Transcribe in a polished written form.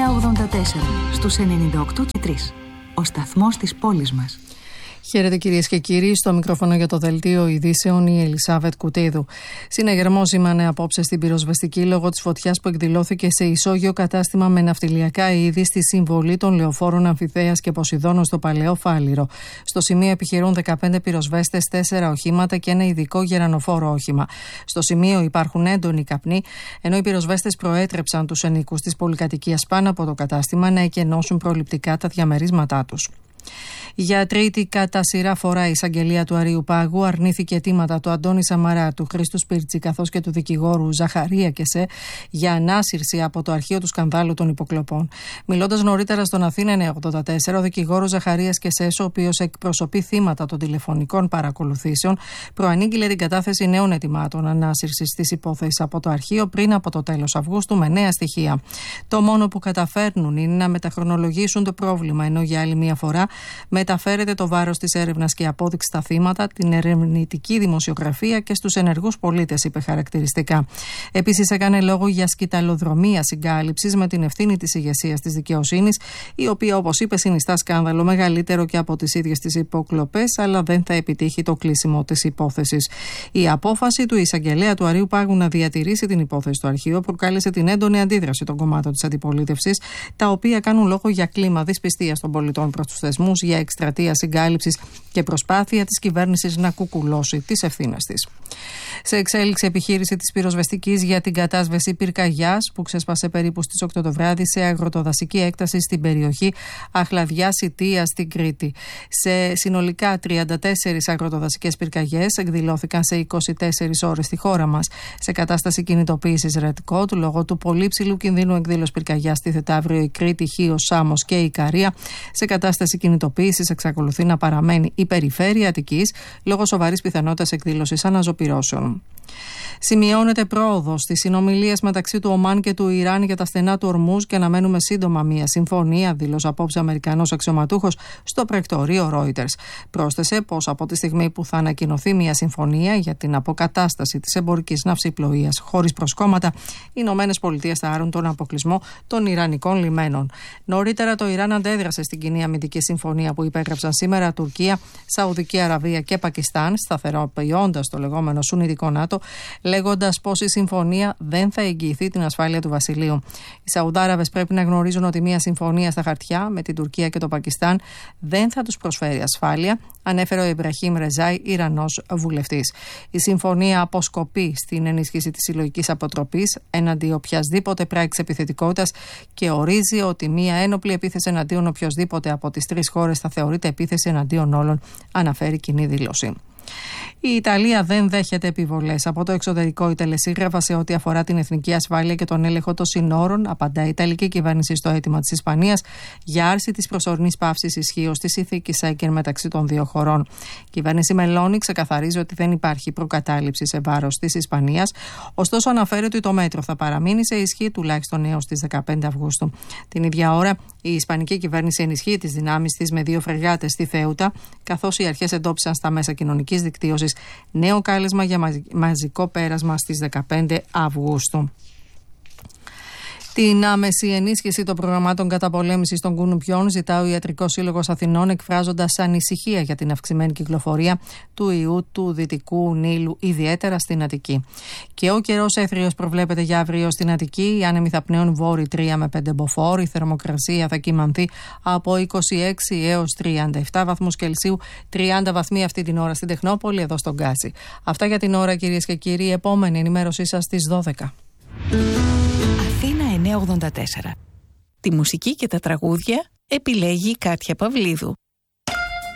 984 στους 98,3. Ο σταθμός της πόλης μας. Χαίρετε κυρίες και κύριοι, στο μικρόφωνο για το δελτίο ειδήσεων η Ελισάβετ Κουτίδου. Συναγερμός σήμανε απόψε στην πυροσβεστική λόγω της φωτιάς που εκδηλώθηκε σε ισόγειο κατάστημα με ναυτιλιακά είδη στη συμβολή των λεωφόρων Αμφιθέας και Ποσειδώνων στο Παλαιό Φάληρο. Στο σημείο επιχειρούν 15 πυροσβέστες, 4 οχήματα και ένα ειδικό γερανοφόρο όχημα. Στο σημείο υπάρχουν έντονοι καπνοί, ενώ οι πυροσβέστες προέτρεψαν τους ενοίκους της πολυκατοικίας πάνω από το κατάστημα να εκενώσουν προληπτικά τα διαμερίσματά τους. Για τρίτη κατά σειρά φορά η εισαγγελία του Αρείου Πάγου αρνήθηκε αιτήματα του Αντώνη Σαμαρά, του Χρήστου Σπίρτση καθώς και του δικηγόρου Ζαχαρία Κεσέ για ανάσυρση από το αρχείο του σκανδάλου των υποκλοπών. Μιλώντας νωρίτερα στον Αθήνα 984, ο δικηγόρος Ζαχαρίας Κεσέ, ο οποίος εκπροσωπεί θύματα των τηλεφωνικών παρακολουθήσεων, προανήγγειλε την κατάθεση νέων αιτημάτων ανάσυρσης της υπόθεσης από το αρχείο πριν από το τέλος Αυγούστου με νέα στοιχεία. Το μόνο που καταφέρνουν είναι να μεταχρονολογήσουν το πρόβλημα, ενώ για άλλη μία φορά μεταφέρεται το βάρος της έρευνας και απόδειξη στα θύματα, την ερευνητική δημοσιογραφία και στους ενεργούς πολίτες, είπε χαρακτηριστικά. Επίσης, έκανε λόγο για σκυταλοδρομία συγκάλυψης με την ευθύνη της ηγεσίας της δικαιοσύνης, η οποία, όπως είπε, συνιστά σκάνδαλο μεγαλύτερο και από τις ίδιες τις υποκλοπές, αλλά δεν θα επιτύχει το κλείσιμο της υπόθεσης. Η απόφαση του εισαγγελέα του Αρείου Πάγου να διατηρήσει την υπόθεση στο αρχείο προκάλεσε την έντονη αντίδραση των κομμάτων της αντιπολίτευσης, τα οποία κάνουν λόγο για κλίμα δυσπιστίας των πολιτών προς τους θεσμούς, για εκστρατεία συγκάλυψης και προσπάθεια της κυβέρνησης να κουκουλώσει τις ευθύνες της. Σε εξέλιξη επιχείρηση της πυροσβεστικής για την κατάσβεση πυρκαγιάς που ξέσπασε περίπου στις 8 το βράδυ σε αγροτοδασική έκταση στην περιοχή Αχλαδιά-Σιτία στην Κρήτη. Σε συνολικά 34 αγροτοδασικές πυρκαγιές εκδηλώθηκαν σε 24 ώρες στη χώρα μας. Σε κατάσταση κινητοποίησης Ρετκότ, λόγω του πολύ ψηλού κινδύνου εκδήλωση πυρκαγιάς τίθεται αύριο η Κρήτη, Χίος, Σάμος και η Ικαρία. Σε κατάσταση κινητοποίησης εξακολουθεί να παραμένει η περιφέρεια Αττικής λόγω σοβαρής πιθανότητας εκδήλωσης αναζωπυρώσεων. Σημειώνεται πρόοδος στις συνομιλίες μεταξύ του Ομάν και του Ιράν για τα στενά του Ορμούζ και αναμένουμε σύντομα μια συμφωνία, δήλωσε απόψε Αμερικανός αξιωματούχος στο πρακτορείο Reuters. Πρόσθεσε πως από τη στιγμή που θα ανακοινωθεί μια συμφωνία για την αποκατάσταση της εμπορικής ναυσιπλοείας χωρίς προσκόμματα, οι Ηνωμένες Πολιτείες θα άρουν τον αποκλεισμό των Ιρανικών λιμένων. Νωρίτερα το Ιράν αντέδρασε στην κοινή αμυντική συμφωνία που υπέγραψαν σήμερα Τουρκία, Σαουδική Αραβία και Πακιστάν, σταθεροποιώντας το λεγόμενο Σουνιτικό ΝΑΤΟ, λέγοντας πως η συμφωνία δεν θα εγγυηθεί την ασφάλεια του βασιλείου. Οι Σαουδάραβες πρέπει να γνωρίζουν ότι μια συμφωνία στα χαρτιά με την Τουρκία και το Πακιστάν δεν θα τους προσφέρει ασφάλεια, ανέφερε ο Ιμπραχήμ Ρεζάι, Ιρανός βουλευτής. Η συμφωνία αποσκοπεί στην ενίσχυση της συλλογικής αποτροπής έναντι οποιασδήποτε πράξης επιθετικότητας και ορίζει ότι μια ένοπλη επίθεση εναντίον οποιοσδήποτε από τις τρεις χώρες θα θεωρείται επίθεση εναντίον όλων, αναφέρει κοινή δήλωση. Η Ιταλία δεν δέχεται επιβολές από το εξωτερικό ή τελεσίγραφα σε ό,τι αφορά την εθνική ασφάλεια και τον έλεγχο των συνόρων, απαντά η Ιταλική κυβέρνηση στο αίτημα της Ισπανίας για άρση της προσωρινής παύσης ισχύως της συνθήκης Σέγγεν μεταξύ των δύο χωρών. Η κυβέρνηση Μελώνη ξεκαθαρίζει ότι δεν υπάρχει προκατάληψη σε βάρος της Ισπανίας, ωστόσο αναφέρει ότι το μέτρο θα παραμείνει σε ισχύ τουλάχιστον έως τις 15 Αυγούστου. Την ίδια ώρα, η Ισπανική κυβέρνηση ενισχύει τις δυνάμεις της με 2 φρεγάτες στη Θέουτα, καθώς οι αρχές εντόπισαν στα μέσα κοινωνικής δικτύωσης νέο κάλεσμα για μαζικό πέρασμα στις 15 Αυγούστου. Την άμεση ενίσχυση των προγραμμάτων καταπολέμησης των κουνουπιών ζητά ο Ιατρικός Σύλλογος Αθηνών, εκφράζοντας ανησυχία για την αυξημένη κυκλοφορία του ιού του Δυτικού Νείλου, ιδιαίτερα στην Αττική. Και ο καιρός έθριος προβλέπεται για αύριο στην Αττική. Οι άνεμοι θα πνέουν βόρειοι 3 με 5 μποφόρ. Η θερμοκρασία θα κυμανθεί από 26 έως 37 βαθμούς Κελσίου, 30 βαθμοί αυτή την ώρα στην Τεχνόπολη, εδώ στον Γκάζι. Αυτά για την ώρα, κυρίες και κύριοι. Επόμενη ενημέρωσή σας στις 12. Αθήνα 984. Τη μουσική και τα τραγούδια επιλέγει η Κάτια Παυλίδου.